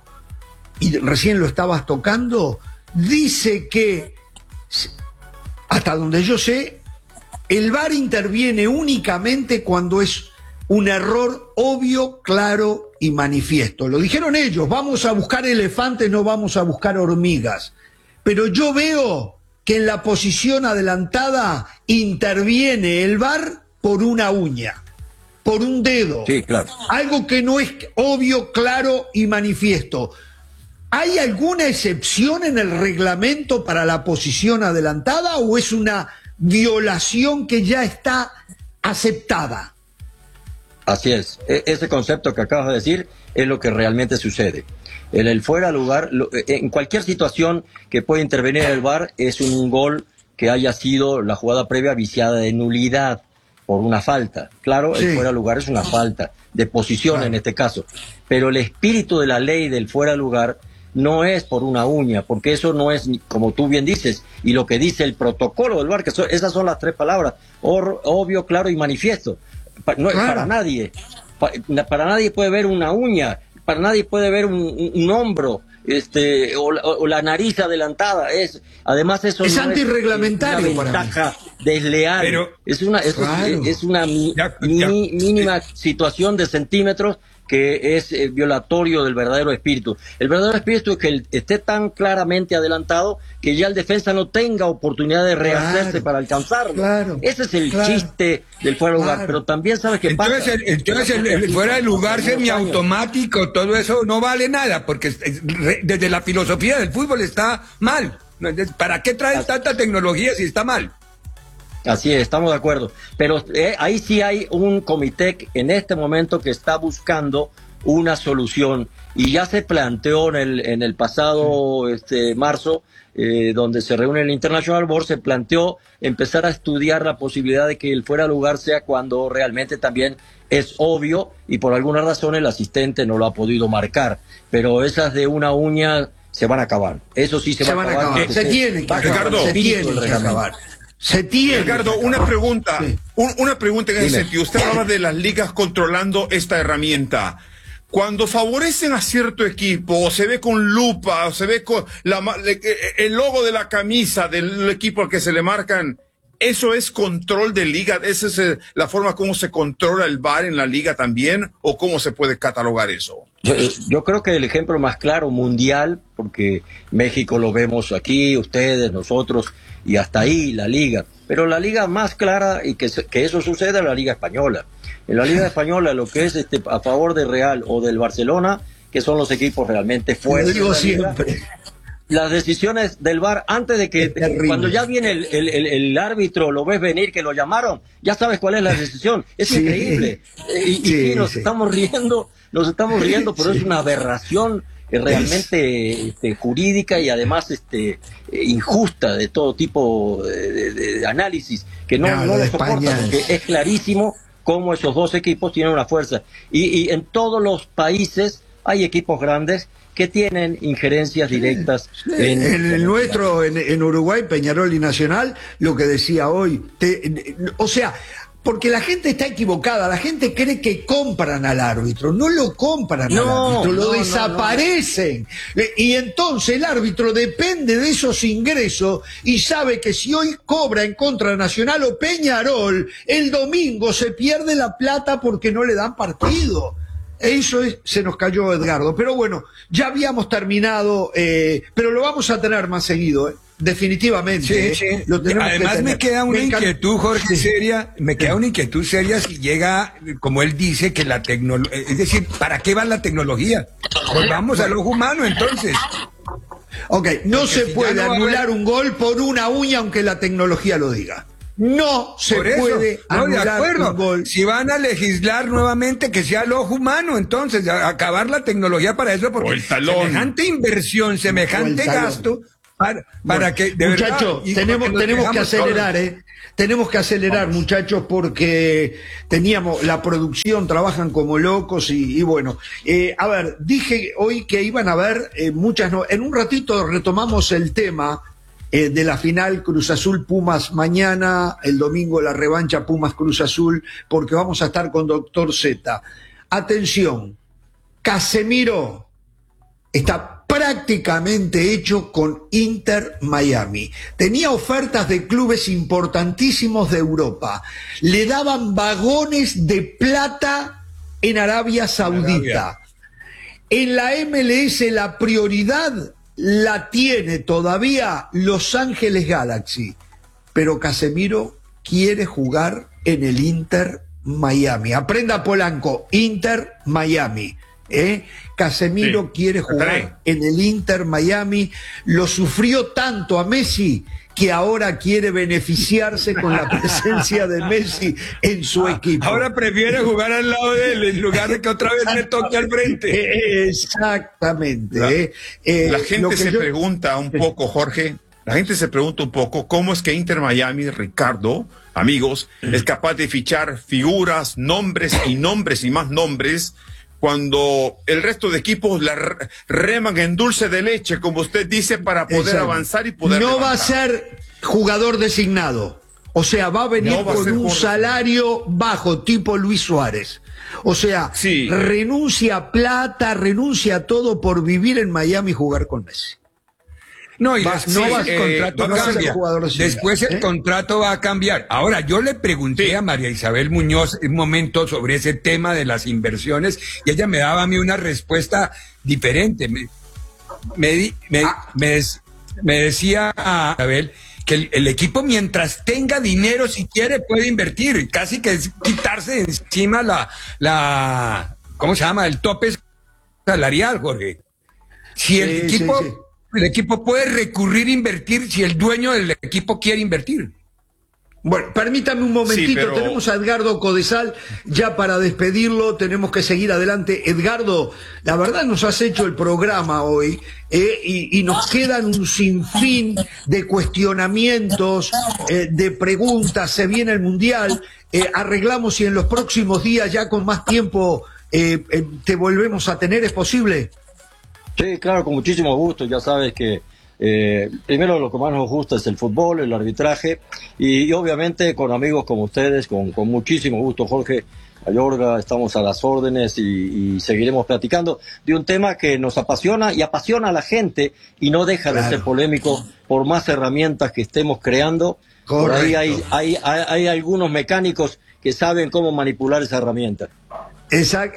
y recién lo estabas tocando, dice que, hasta donde yo sé, el V A R interviene únicamente cuando es un error obvio, claro y manifiesto. Lo dijeron ellos, vamos a buscar elefantes, no vamos a buscar hormigas. Pero yo veo que en la posición adelantada interviene el V A R por una uña, por un dedo. Sí, claro. Algo que no es obvio, claro y manifiesto. ¿Hay alguna excepción en el reglamento para la posición adelantada o es una violación que ya está aceptada? Así es, e- ese concepto que acabas de decir es lo que realmente sucede. En el fuera de lugar, lo, en cualquier situación que pueda intervenir el V A R, es un gol que haya sido la jugada previa viciada de nulidad por una falta. Claro, sí. El fuera de lugar es una falta de posición, claro, en este caso. Pero el espíritu de la ley del fuera de lugar no es por una uña, porque eso no es, como tú bien dices, y lo que dice el protocolo del V A R, que son, esas son las tres palabras, or, obvio, claro y manifiesto. No es claro. Para nadie, para, para nadie puede ver una uña, para nadie puede ver un, un, un hombro, este, o, o, o la nariz adelantada. Es, además eso es no antirreglamentario, es una ventaja desleal. Pero, es una, es, claro. es, es una mi, ya, ya, mi, mínima eh, situación de centímetros que es eh, violatorio del verdadero espíritu. El verdadero espíritu es que el, esté tan claramente adelantado que ya el defensa no tenga oportunidad de rehacerse, claro, para alcanzarlo. Claro, ese es el claro. chiste del fuera de lugar, claro. Pero también sabes que entonces, pasa. El, entonces el, el fuera de lugar semiautomático, todo eso no vale nada, porque desde la filosofía del fútbol está mal. ¿Para qué traen tanta tecnología si está mal? Así es, estamos de acuerdo. Pero eh, ahí sí hay un comité en este momento que está buscando una solución. Y ya se planteó en el, en el pasado este, marzo, eh, donde se reúne el International Board, se planteó empezar a estudiar la posibilidad de que el fuera de lugar sea cuando realmente también es obvio y por alguna razón el asistente no lo ha podido marcar. Pero esas de una uña se van a acabar. Eso sí se, se va van a acabar. acabar. Se tiene que acabar. Ricardo, se tiene que acabar. Se tiene. Ricardo, una pregunta, sí. un, una pregunta en ese Dime. sentido. Usted hablaba de las ligas controlando esta herramienta. Cuando favorecen a cierto equipo, o se ve con lupa, o se ve con la, el logo de la camisa del equipo al que se le marcan, ¿eso es control de liga? ¿Esa es la forma como se controla el V A R en la liga también? ¿O cómo se puede catalogar eso? Yo, yo creo que el ejemplo más claro mundial, porque México lo vemos aquí, ustedes, nosotros, y hasta ahí la liga. Pero la liga más clara y que, que eso suceda es la liga española. En la liga española lo que es este a favor de Real o del Barcelona, que son los equipos realmente fuertes. Lo digo siempre. Las decisiones del V A R, antes de que, cuando ya viene el, el, el, el árbitro, lo ves venir, que lo llamaron, ya sabes cuál es la decisión. Es sí. increíble. Y, sí, y nos sí. estamos riendo, nos estamos riendo, pero sí. es una aberración eh, realmente este, jurídica y además este eh, injusta de todo tipo de, de, de análisis, que no, no, no lo soporta, porque es clarísimo cómo esos dos equipos tienen una fuerza. Y, y en todos los países hay equipos grandes que tienen injerencias directas. En, en el nuestro, en, en Uruguay, Peñarol y Nacional, lo que decía hoy, te, o sea, porque la gente está equivocada, la gente cree que compran al árbitro, no lo compran no, al árbitro, lo no, desaparecen. No, no. Y entonces el árbitro depende de esos ingresos y sabe que si hoy cobra en contra Nacional o Peñarol, el domingo se pierde la plata porque no le dan partido. Eso es, se nos cayó Edgardo. Pero bueno, ya habíamos terminado, eh, pero lo vamos a tener más seguido, eh, definitivamente. Sí, eh, sí. Lo tenemos Además que me queda una me inquietud, Jorge, seria, me queda una inquietud seria si llega, como él dice, que la tecnología, es decir, ¿para qué va la tecnología? Pues vamos al ojo humano entonces. Ok, no Porque se si puede no anular haber... un gol por una uña aunque la tecnología lo diga. No se Por eso, puede no, anular de acuerdo. un gol. Si van a legislar nuevamente que sea el ojo humano, entonces a, acabar la tecnología para eso, porque semejante inversión, semejante gasto para, para bueno, que de muchachos, verdad, tenemos que tenemos que acelerar, todos. eh. Tenemos que acelerar, Vamos. muchachos, porque teníamos la producción, trabajan como locos y, y bueno, eh, a ver, dije hoy que iban a haber eh, muchas, no, en un ratito retomamos el tema Eh, de la final Cruz Azul Pumas mañana, el domingo la revancha Pumas Cruz Azul, porque vamos a estar con Doctor Z. Atención, Casemiro está prácticamente hecho con Inter Miami. Tenía ofertas de clubes importantísimos de Europa. Le daban vagones de plata en Arabia Saudita. Arabia. En la M L S la prioridad la tiene todavía Los Ángeles Galaxy, pero Casemiro quiere jugar en el Inter Miami. Aprenda, Polanco, Inter Miami. ¿eh? Casemiro sí, quiere jugar en el Inter Miami. Lo sufrió tanto a Messi que ahora quiere beneficiarse con la presencia de Messi en su equipo. Ahora prefiere jugar al lado de él en lugar de que otra vez le toque al frente. Exactamente. La, eh. Eh, la gente se yo... pregunta un poco, Jorge, la gente se pregunta un poco cómo es que Inter Miami, Ricardo, amigos, es capaz de fichar figuras, nombres y nombres y más nombres, cuando el resto de equipos la reman en dulce de leche, como usted dice, para poder Exacto. avanzar y poder No levantar. va a ser jugador designado. O sea, va a venir no va con a un salario bajo, tipo Luis Suárez. O sea, sí. renuncia a plata, renuncia a todo por vivir en Miami y jugar con Messi. No, y va, después no va, el contrato eh, cambia. Después el ¿eh? contrato va a cambiar. Ahora, yo le pregunté sí. a María Isabel Muñoz un momento sobre ese tema de las inversiones y ella me daba a mí una respuesta diferente. Me, me, me, ah. me, me decía a Isabel que el, el equipo, mientras tenga dinero, si quiere, puede invertir. Casi que es quitarse de encima la, la, ¿cómo se llama? El tope salarial, Jorge. Si el sí, equipo... Sí, sí. El equipo puede recurrir a invertir si el dueño del equipo quiere invertir. Bueno, permítame un momentito, sí, pero... tenemos a Edgardo Codesal ya para despedirlo, tenemos que seguir adelante. Edgardo, la verdad nos has hecho el programa hoy eh, y, y nos quedan un sinfín de cuestionamientos, eh, de preguntas, se viene el Mundial, eh, arreglamos y en los próximos días ya con más tiempo eh, eh, te volvemos a tener, ¿es posible? Sí, claro, con muchísimo gusto, ya sabes que Eh, primero lo que más nos gusta es el fútbol, el arbitraje y, y obviamente con amigos como ustedes, con, con muchísimo gusto, Jorge Mayorga, estamos a las órdenes y, y seguiremos platicando de un tema que nos apasiona y apasiona a la gente y no deja claro. de ser polémico por más herramientas que estemos creando. Correcto. Por ahí hay, hay, hay, hay algunos mecánicos que saben cómo manipular esa herramienta. Exacto.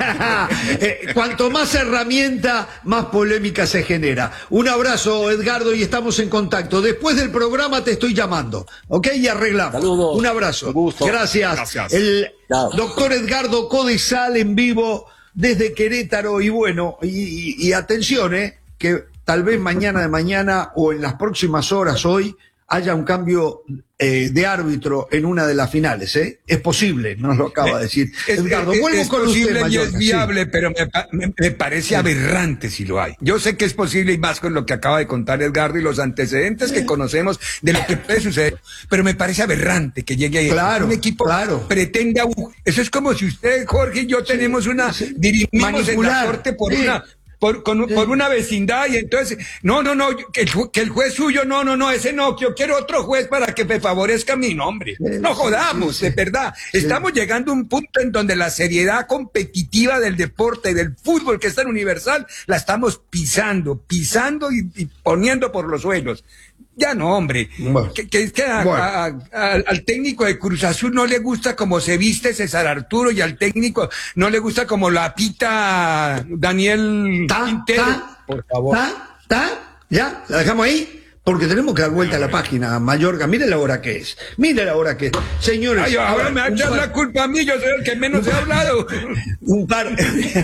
eh, cuanto más herramienta, más polémica se genera. Un abrazo, Edgardo, y estamos en contacto. Después del programa te estoy llamando, ¿ok? Y arreglamos. Saludos. Un abrazo. Un gusto. Gracias. Gracias. El Chao. doctor Edgardo Codesal en vivo desde Querétaro. Y bueno, y, y, y atención, ¿eh? Que tal vez mañana de mañana o en las próximas horas hoy haya un cambio eh, de árbitro en una de las finales, ¿eh? Es posible, nos lo acaba de decir. Es, Edgardo, es, vuelvo es con posible usted, y es Mayorga, viable, sí. pero me, me, me parece aberrante si lo hay. Yo sé que es posible y más con lo que acaba de contar Edgardo y los antecedentes que conocemos de lo que puede suceder, pero me parece aberrante que llegue ahí. Claro, un equipo claro. pretenda... Eso es como si usted, Jorge, y yo tenemos una... Sí. Dirimimos en la corte por sí. una... Por, con, por una vecindad y entonces, no, no, no, que el, que el juez suyo, no, no, no, ese no, yo quiero otro juez para que me favorezca mi nombre. No jodamos, de verdad. Estamos llegando a un punto en donde la seriedad competitiva del deporte, del fútbol, que es tan universal, la estamos pisando, pisando y, y poniendo por los suelos. Ya no, hombre. Bueno, que, que, que a, bueno. a, a, al técnico de Cruz Azul no le gusta cómo se viste César Arturo y al técnico no le gusta cómo la pita Daniel ¿Ta, Quintero. ta, por favor. ¿Ta? ¿Ta? ¿Ya? ¿La dejamos ahí? Porque tenemos que dar vuelta a la página, Mayorga. Mire la hora que es. Mire la hora que es. Señores. Ay, ahora me va a echar par... la culpa a mí, yo soy el que menos he hablado. Un par,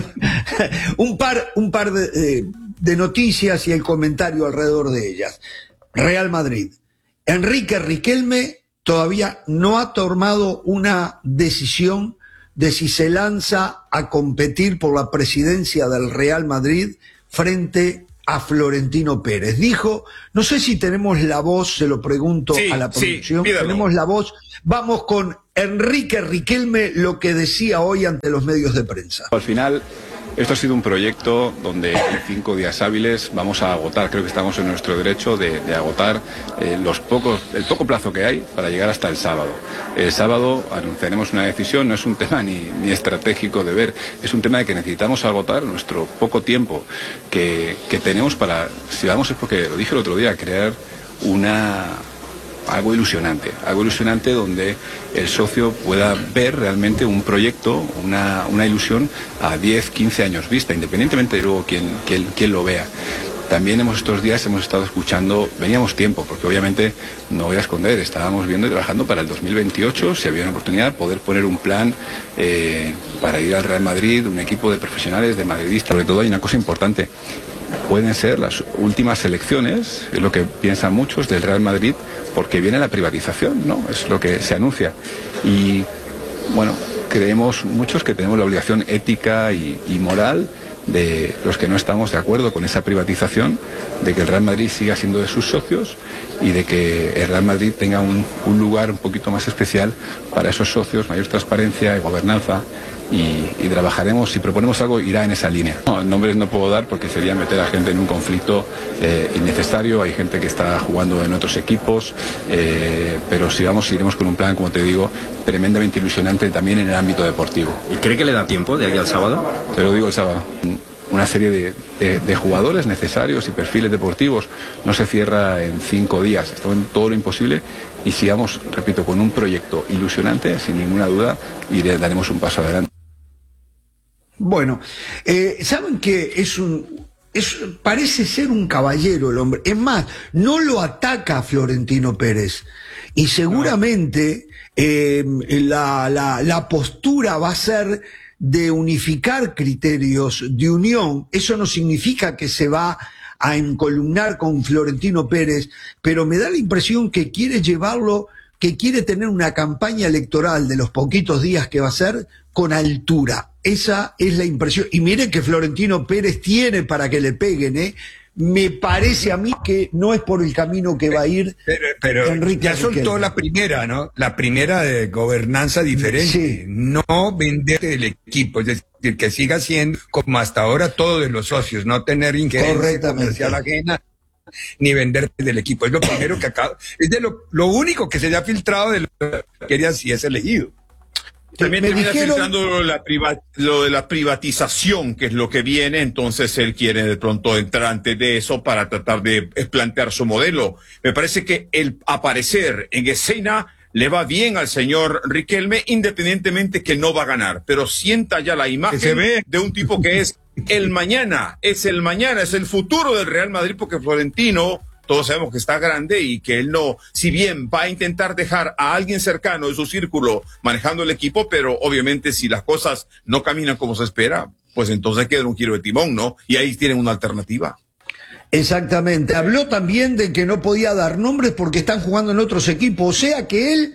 un par, un par de, de, de noticias y el comentario alrededor de ellas. Real Madrid. Enrique Riquelme todavía no ha tomado una decisión de si se lanza a competir por la presidencia del Real Madrid frente a Florentino Pérez. Dijo, no sé si tenemos la voz, se lo pregunto sí, a la producción, sí, tenemos la voz. Vamos con Enrique Riquelme, lo que decía hoy ante los medios de prensa. Al final, esto ha sido un proyecto donde en cinco días hábiles vamos a agotar, creo que estamos en nuestro derecho de, de agotar eh, los pocos, el poco plazo que hay para llegar hasta el sábado. El sábado anunciaremos una decisión, no es un tema ni, ni estratégico de ver, es un tema de que necesitamos agotar nuestro poco tiempo que, que tenemos para, si vamos es porque lo dije el otro día, crear una... algo ilusionante, algo ilusionante donde el socio pueda ver realmente un proyecto, una, una ilusión a diez, quince años vista, independientemente de luego quién, quién, quién lo vea. También hemos estos días hemos estado escuchando, veníamos tiempo, porque obviamente, no voy a esconder, estábamos viendo y trabajando para el dos mil veintiocho, si había una oportunidad, poder poner un plan eh, para ir al Real Madrid, un equipo de profesionales, de madridistas. Sobre todo hay una cosa importante, pueden ser las últimas elecciones, es lo que piensan muchos del Real Madrid, porque viene la privatización, ¿no? Es lo que se anuncia. Y, bueno, creemos muchos que tenemos la obligación ética y, y moral de los que no estamos de acuerdo con esa privatización, de que el Real Madrid siga siendo de sus socios y de que el Real Madrid tenga un, un lugar un poquito más especial para esos socios, mayor transparencia y gobernanza. Y, y trabajaremos, si proponemos algo, irá en esa línea. No, nombres no puedo dar porque sería meter a gente en un conflicto eh, innecesario. Hay gente que está jugando en otros equipos, eh, pero si vamos, iremos con un plan, como te digo, tremendamente ilusionante también en el ámbito deportivo. ¿Y cree que le da tiempo de aquí al sábado? Te lo digo el sábado. Una serie de, de, de jugadores necesarios y perfiles deportivos no se cierra en cinco días. Estamos en todo lo imposible y sigamos, repito, con un proyecto ilusionante, sin ninguna duda, y le daremos un paso adelante. Bueno, eh, ¿saben que es un... Es, parece ser un caballero el hombre? Es más, no lo ataca a Florentino Pérez. Y seguramente eh, la, la, la postura va a ser de unificar criterios, de unión. Eso no significa que se va a encolumnar con Florentino Pérez, pero me da la impresión que quiere llevarlo que quiere tener una campaña electoral de los poquitos días que va a ser con altura. Esa es la impresión. Y mire que Florentino Pérez tiene para que le peguen, ¿eh? Me parece a mí que no es por el camino que va a ir pero, pero Enrique ya soltó Riquelme. la primera, ¿no? La primera de gobernanza diferente. Sí. No vender el equipo, es decir, que siga siendo como hasta ahora todo de los socios, no tener injerencia comercial ajena ni vender del equipo. Es lo primero que acaba, es de lo, lo único que se le ha filtrado de lo que quería si es elegido. También Me termina dijeron- filtrando lo de, la priva- lo de la privatización, que es lo que viene, entonces él quiere de pronto entrar antes de eso para tratar de eh, plantear su modelo. Me parece que el aparecer en escena le va bien al señor Riquelme, independientemente que no va a ganar, pero sienta ya la imagen se ve. de un tipo que es el mañana, es el mañana, es el futuro del Real Madrid, porque Florentino, todos sabemos que está grande y que él no, si bien va a intentar dejar a alguien cercano de su círculo manejando el equipo, pero obviamente si las cosas no caminan como se espera, pues entonces queda un giro de timón, ¿no? Y ahí tienen una alternativa. Exactamente. Habló también de que no podía dar nombres porque están jugando en otros equipos. O sea que él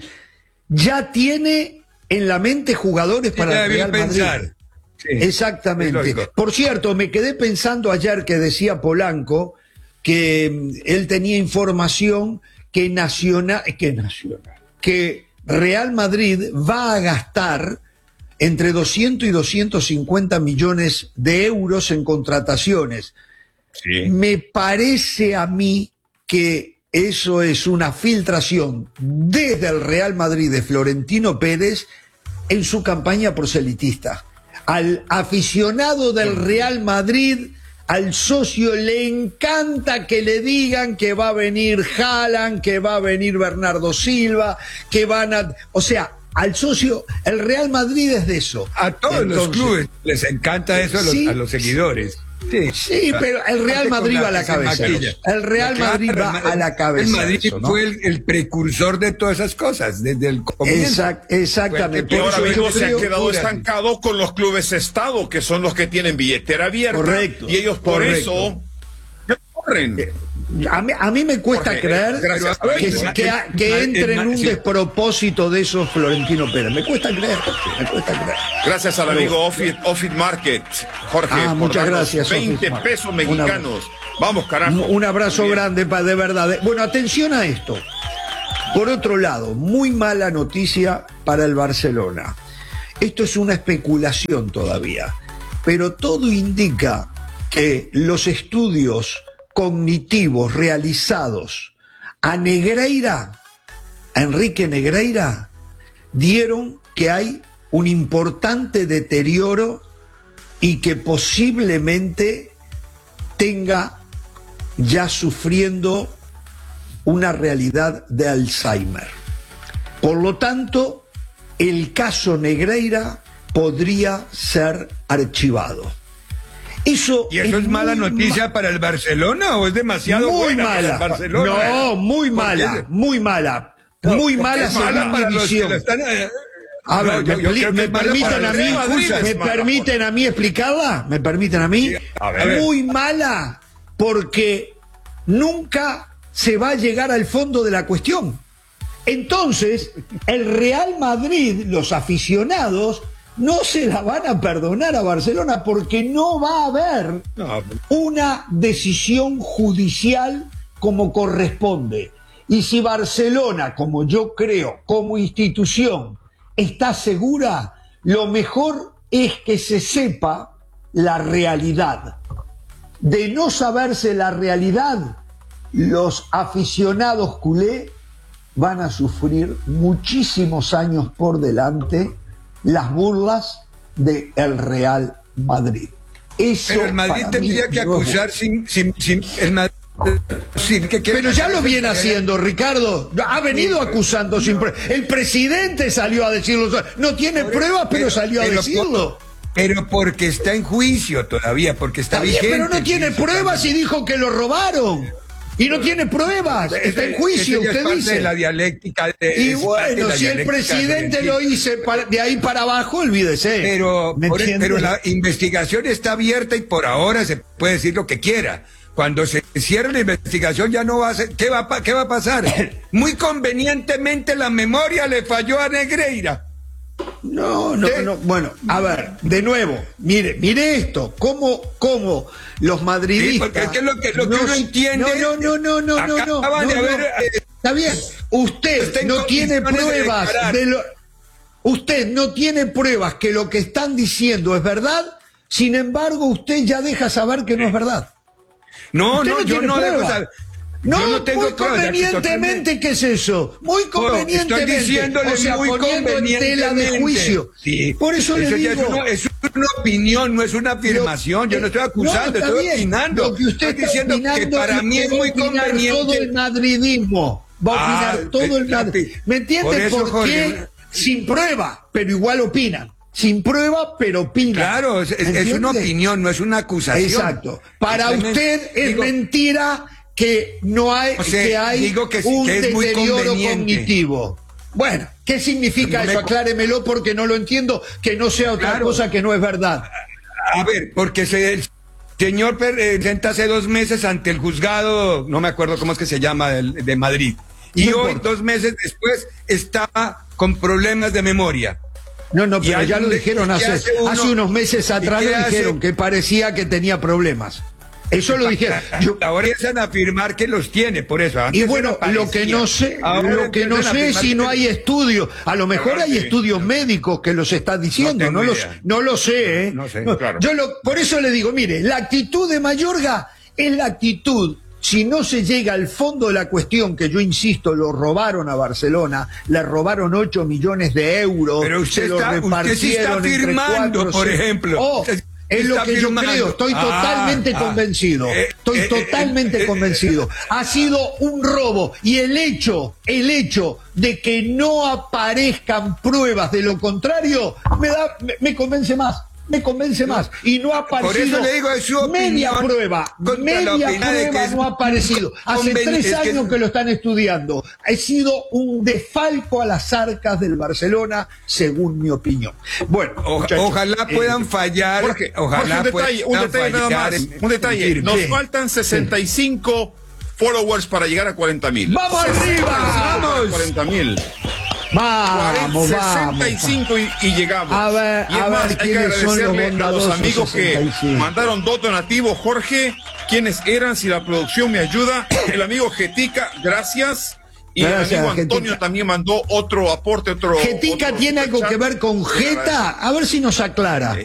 ya tiene en la mente jugadores Sí, para ya el debió Real Madrid. pensar. Sí, es Exactamente. lógico. Por cierto, me quedé pensando ayer que decía Polanco que mm, él tenía información que Nacional, que Nacional, que Real Madrid va a gastar entre doscientos y doscientos cincuenta millones de euros en contrataciones. Sí. Me parece a mí que eso es una filtración desde el Real Madrid de Florentino Pérez en su campaña proselitista. Al aficionado del Real Madrid, al socio, le encanta que le digan que va a venir Haaland, que va a venir Bernardo Silva, que van a... O sea, al socio, el Real Madrid es de eso. A todos los Entonces, clubes les encanta eso a los, sí, a los seguidores. Sí, Sí, pero el Real Aparte Madrid con va a la que se cabeza. maquilla. El Real Claro, Madrid va el- a la cabeza. El Madrid de eso, ¿no? fue el, el precursor de todas esas cosas, desde el comienzo. Exact- exactamente. Y ahora Por eso mismo yo se han creo- quedado estancados con los clubes Estado, que son los que tienen billetera abierta. Correcto, Y ellos por correcto. eso no corren. A mí, a mí me cuesta Jorge, creer gracias, que, amigo. que, que- que entre en un Sí. despropósito de esos Florentino Pérez. Me cuesta creer, me cuesta creer. Gracias al Pero- amigo Offit, Offit Market, Jorge, Ah, por muchas darnos gracias, veinte Offit Market. pesos Un mexicanos. Vamos, carajo. Un, un abrazo Muy bien. grande, pa, de verdad. Bueno, atención a esto. Por otro lado, muy mala noticia para el Barcelona. Esto es una especulación todavía, pero todo indica que los estudios cognitivos realizados a Negreira, a Enrique Negreira, dieron que hay un importante deterioro y que posiblemente tenga ya sufriendo una realidad de Alzheimer. Por lo tanto, el caso Negreira podría ser archivado. Eso ¿Y eso es, mala muy noticia ma- para el Barcelona o es demasiado muy buena para mala. el Barcelona? No, muy ¿Por qué? mala, muy mala. No, muy ¿por qué mala es mala según mi para los que visión. lo están, eh, A no, ver, yo- ¿me, yo pli- creo que me es mala permiten para a el mí? Real Madrid, ¿Me es mala, permiten a mí explicarla? ¿Me permiten a mí? A ver. Muy mala, porque nunca se va a llegar al fondo de la cuestión. Entonces, el Real Madrid, los aficionados, no se la van a perdonar a Barcelona porque no va a haber No, una decisión judicial como corresponde. Y si Barcelona, como yo creo, como institución, está segura, lo mejor es que se sepa la realidad. De no saberse la realidad, los aficionados culé van a sufrir muchísimos años por delante las burlas del Real Madrid. Eso pero el Madrid para tendría mí que no es acusar sin, sin, sin el Madrid, sin que Pero ya lo viene haciendo, Ricardo. Ha venido acusando sin pruebas. El presidente salió a decirlo. No tiene pruebas, pero salió a pero- decirlo. Pero porque está en juicio todavía, porque está, Está bien, vigente. pero no el tiene juicio pruebas y también. dijo que lo robaron. Y no tiene pruebas. Está en juicio, Eso ya es usted parte dice. de la dialéctica. de- Y es parte de bueno, la si el dialéctica presidente de- lo hice para- de ahí para abajo, olvídese. Pero, ¿Me por- entiende? pero la investigación está abierta y por ahora se puede decir lo que quiera. cuando se cierre la investigación ya no va a ser, ¿qué va a, qué va a pasar? Muy convenientemente la memoria le falló a Negreira. No, no, no. Bueno, a ver, de nuevo, mire, mire esto, cómo, cómo los madridistas. Sí, porque es que lo que, lo que no, uno entiende. No, no, no, no, no, no. Acaban no, de no. haber, eh, Está bien. Usted no tiene pruebas de, de lo. Usted no tiene pruebas que lo que están diciendo es verdad. Sin embargo, usted ya deja saber que no es verdad. No, usted no, yo no dejo saber. No, yo no tengo muy pruebas, convenientemente, ¿qué es eso? Muy convenientemente. Estoy diciéndole o sea, muy poniendo en tela de juicio. Sí. Por eso, eso le ya digo. Es una, es una opinión, no es una afirmación. Lo, yo no estoy acusando, no, estoy bien. opinando. Lo que usted estoy está diciendo que para mí es muy conveniente. Todo el madridismo. Va a opinar ah, todo el madridismo. ¿Me entiendes por, eso, por Jorge, qué? Sin prueba, pero igual opinan. Sin prueba, pero opina. Claro, es, es una opinión, no es una acusación. Exacto. Para usted es digo, mentira que no hay, o sea, que hay digo que, un que es deterioro cognitivo. Bueno, ¿qué significa no eso? Me... Acláremelo porque no lo entiendo, que no sea otra claro. cosa que no es verdad. A ver, porque se, el señor presenta hace dos meses ante el juzgado, no me acuerdo cómo es que se llama, de, de Madrid. Y no hoy, importa. dos meses después, está con problemas de memoria. No, no, pero ya lo dijeron hace, hace, uno, hace unos meses atrás, lo dijeron, hace... que parecía que tenía problemas. Eso lo dijeron. Yo... Ahora empiezan a afirmar que los tiene, por eso. Y bueno, lo que no sé, Ahora lo que no sé es si que... no hay estudios. A lo mejor hay estudios médicos que los están diciendo. No, no, los, no lo sé, ¿eh? No sé, no, claro. Yo lo, por eso le digo, mire, la actitud de Mayorga es la actitud. Si no se llega al fondo de la cuestión, que yo insisto, lo robaron a Barcelona, le robaron ocho millones de euros, pero usted se lo está, repartieron usted sí está firmando, entre cuatro, por ejemplo. Oh, es lo que firmando. yo creo, estoy ah, totalmente ah, convencido, eh, estoy eh, totalmente eh, convencido. Ha sido un robo y el hecho, el hecho de que no aparezcan pruebas de lo contrario, me da, me, me convence más. Me convence más. Y no ha aparecido. Por eso le digo, es su media prueba. Media prueba no ha aparecido. Hace tres años que lo están estudiando. Ha sido un desfalco a las arcas del Barcelona, según mi opinión. Bueno, o, ojalá puedan eh, fallar. Jorge, ojalá Jorge, un detalle, un detalle nada más. En, un detalle. En, Nos sí. faltan sesenta y cinco sí. followers para llegar a cuarenta mil. ¡Vamos arriba! ¡Vamos! cuarenta mil. Vamos, sesenta y cinco y, y llegamos. A ver, y es a más, ver, hay que agradecerle a los amigos que mandaron dos donativos. Jorge, ¿quiénes eran? Si la producción me ayuda. El amigo Getica, gracias. Y gracias, el amigo Antonio Getica. También mandó otro aporte, otro. ¿Getica otro tiene algo chat. que ver con Jeta? A ver si nos aclara.